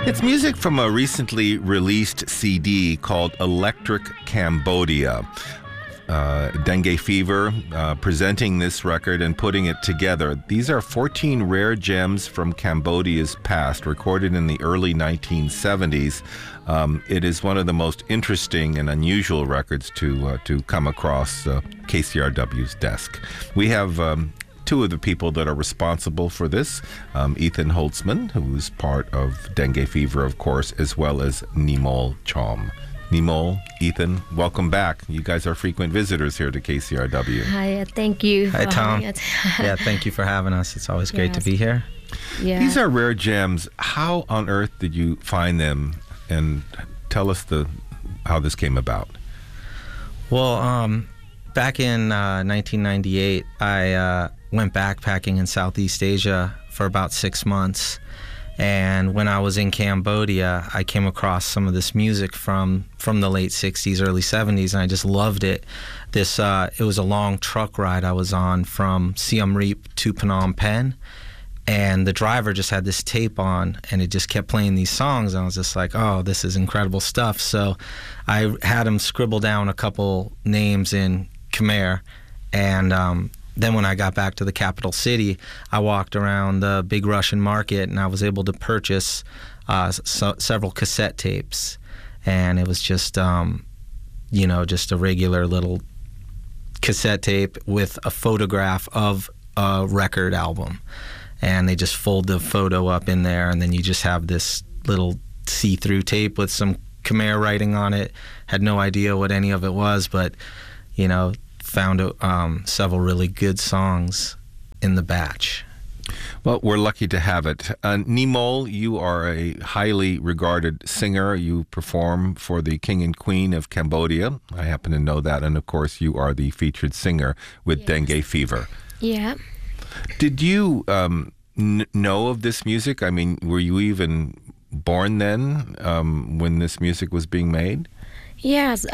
It's music from a recently released CD called Electric Cambodia. Dengue Fever presenting this record and putting it together. These are 14 rare gems from Cambodia's past, recorded in the early 1970s. It is one of the most interesting and unusual records to come across KCRW's desk. We have two of the people that are responsible for this, Ethan Holtzman, who's part of Dengue Fever, of course, as well as Nimol Chom. Nimol, Ethan, welcome back. You guys are frequent visitors here to KCRW. Hi, thank you. Hi, Tom. Yeah, thank you for having us. It's always great to be here. Yeah. These are rare gems. How on earth did you find them? And tell us how this came about. Well, back in 1998, I went backpacking in Southeast Asia for about 6 months. And when I was in Cambodia, I came across some of this music from the late 60s, early 70s, and I just loved it. It was a long truck ride I was on from Siem Reap to Phnom Penh, and the driver just had this tape on, and it just kept playing these songs, and I was just like, oh, this is incredible stuff. So I had him scribble down a couple names in Khmer, and then when I got back to the capital city, I walked around the big Russian market, and I was able to purchase several cassette tapes. And it was just, just a regular little cassette tape with a photograph of a record album. And they just fold the photo up in there, and then you just have this little see-through tape with some Khmer writing on it. Had no idea what any of it was, but, found several really good songs in the batch. Well, we're lucky to have it. Nimol, you are a highly regarded singer. You perform for the King and Queen of Cambodia. I happen to know that. And, of course, you are the featured singer with Dengue Fever. Yeah. Did you know of this music? I mean, were you even born then when this music was being made? Yes.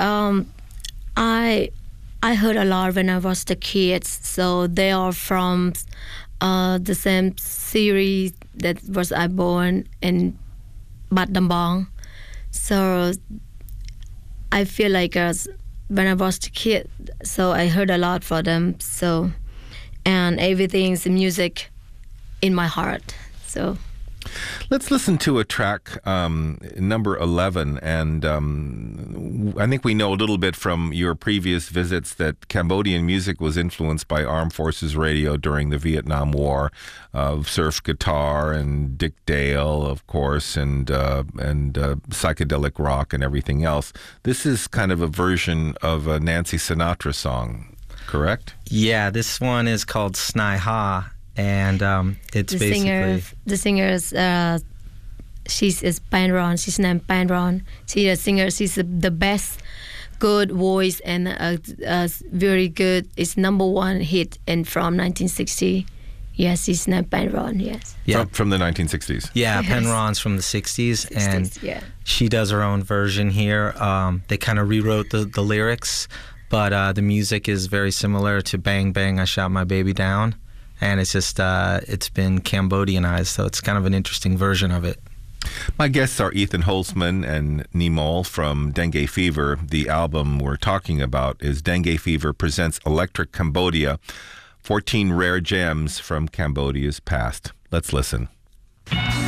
I heard a lot when I was the kids, so they are from the same series that was I born in Bat Dambong. So I feel like when I was the kid, so I heard a lot for them. So and everything's music in my heart. So. Let's listen to a track, number 11, and I think we know a little bit from your previous visits that Cambodian music was influenced by Armed Forces Radio during the Vietnam War, surf guitar and Dick Dale, of course, and psychedelic rock and everything else. This is kind of a version of a Nancy Sinatra song, correct? Yeah, this one is called Snai Ha. And it's the singer she's Pan Ron. She's named Pan Ron. She's a singer. She's the best, good voice and very good. It's #1 hit from 1960. Yes, she's named Pan Ron. Yes. Yeah. From the 1960s. Yeah, yes. Pan Ron's from the 60s, and she does her own version here. They kind of rewrote the lyrics, but the music is very similar to Bang Bang, I Shot My Baby Down. And it's just, it's been Cambodianized, so it's kind of an interesting version of it. My guests are Ethan Holtzman and Nimol from Dengue Fever. The album we're talking about is Dengue Fever Presents Electric Cambodia, 14 rare gems from Cambodia's past. Let's listen.